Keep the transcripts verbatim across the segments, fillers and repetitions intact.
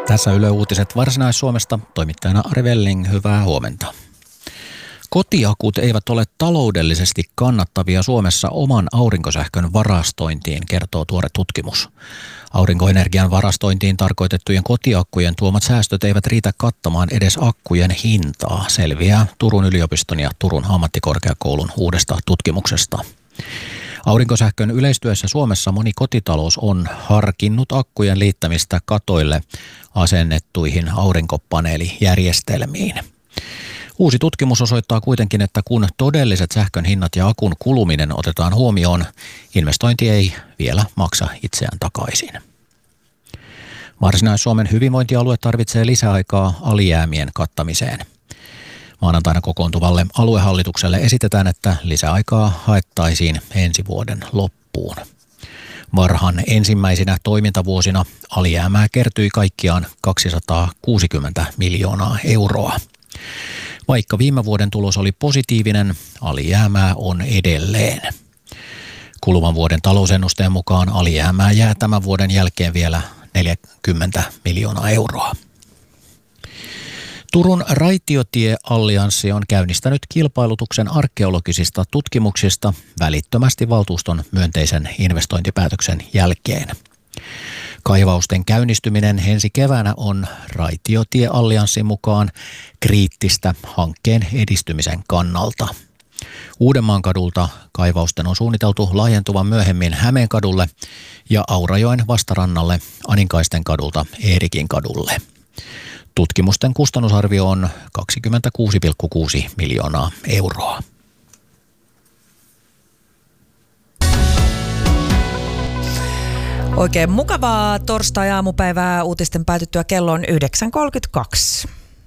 Tässä Yle Uutiset Varsinais-Suomesta, toimittajana Ari Velling, hyvää huomenta. Kotiakut eivät ole taloudellisesti kannattavia Suomessa oman aurinkosähkön varastointiin, kertoo tuore tutkimus. Aurinkoenergian varastointiin tarkoitettujen kotiakkujen tuomat säästöt eivät riitä kattamaan edes akkujen hintaa, selviää Turun yliopiston ja Turun ammattikorkeakoulun uudesta tutkimuksesta. Aurinkosähkön yleistyessä Suomessa moni kotitalous on harkinnut akkujen liittämistä katoille asennettuihin aurinkopaneelijärjestelmiin. Uusi tutkimus osoittaa kuitenkin, että kun todelliset sähkön hinnat ja akun kuluminen otetaan huomioon, investointi ei vielä maksa itseään takaisin. Varsinais-Suomen hyvinvointialue tarvitsee lisäaikaa alijäämien kattamiseen. Maanantaina kokoontuvalle aluehallitukselle esitetään, että lisäaikaa haettaisiin ensi vuoden loppuun. Varhan ensimmäisinä toimintavuosina alijäämää kertyi kaikkiaan kaksisataakuusikymmentä miljoonaa euroa. Vaikka viime vuoden tulos oli positiivinen, alijäämää on edelleen. Kuluvan vuoden talousennusteen mukaan alijäämää jää tämän vuoden jälkeen vielä neljäkymmentä miljoonaa euroa. Turun raitiotieallianssi on käynnistänyt kilpailutuksen arkeologisista tutkimuksista välittömästi valtuuston myönteisen investointipäätöksen jälkeen. Kaivausten käynnistyminen ensi keväänä on raitiotieallianssin mukaan kriittistä hankkeen edistymisen kannalta. Uudenmaan kadulta kaivausten on suunniteltu laajentuvan myöhemmin Hämeenkadulle ja Aurajoen vastarannalle Aninkaisten kadulta Eerikin kadulle. Tutkimusten kustannusarvio on kaksikymmentäkuusi pilkku kuusi miljoonaa euroa. Oikein mukavaa torstai-aamupäivää uutisten päätyttyä kello on yhdeksän kolmekymmentäkaksi.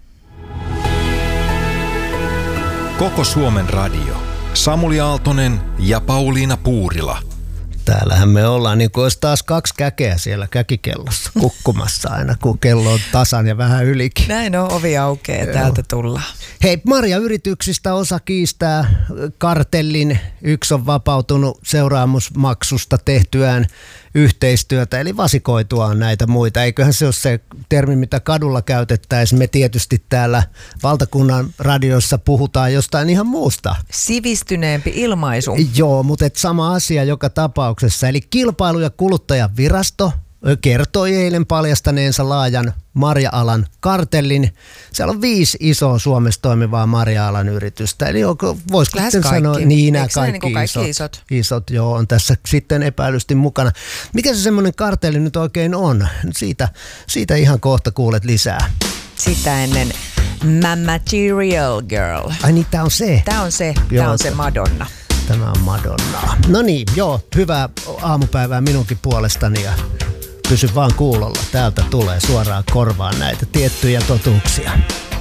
Koko Suomen radio. Samuli Aaltonen ja Pauliina Puurila. Täällähän me ollaan, niin kuin olisi taas kaksi käkeä siellä käkikellossa kukkumassa aina, kun kello on tasan ja vähän ylikin. Näin on, ovi aukeaa, täältä tullaan. Hei, Marja-yrityksistä osa kiistää kartellin, yksi on vapautunut seuraamusmaksusta tehtyään yhteistyötä, eli vasikoituaan näitä muita. Eiköhän se ole se termi, mitä kadulla käytettäisiin. Me tietysti täällä valtakunnan radioissa puhutaan jostain ihan muusta. Sivistyneempi ilmaisu. Joo, mutta et sama asia joka tapauksessa. Eli Kilpailu- ja kuluttajavirasto kertoi eilen paljastaneensa laajan marja-alan kartellin. Siellä on viisi isoa Suomessa toimivaa marja-alan yritystä. Eli voisiko sitten sanoa, niin nämä kaikki, niin kaikki isot, isot. isot joo, on tässä sitten epäilysti mukana. Mikä se semmoinen kartelli nyt oikein on? Siitä, siitä ihan kohta kuulet lisää. Sitä ennen Ma Material Girl. Ai niin, tää on se? Tää on se, Joo, tää on se Madonna. Tämä on Madonna. No niin, joo, hyvää aamupäivää minunkin puolestani ja pysy vaan kuulolla. Täältä tulee suoraan korvaan näitä tiettyjä totuuksia.